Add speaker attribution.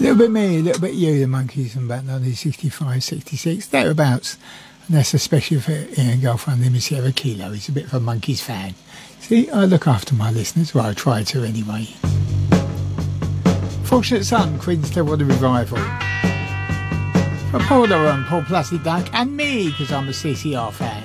Speaker 1: little bit me, a little bit you, the Monkeys from about 1965, 66, thereabouts. And that's especially for Ian Girlfriend in Sierra Kilo. He's a bit of a Monkeys fan. See, I look after my listeners. Well, I try to anyway. Fortunate Son, Queen Stillwater Revival. For Paul Durham, Paul Plastic Duck, and me, because I'm a CCR fan.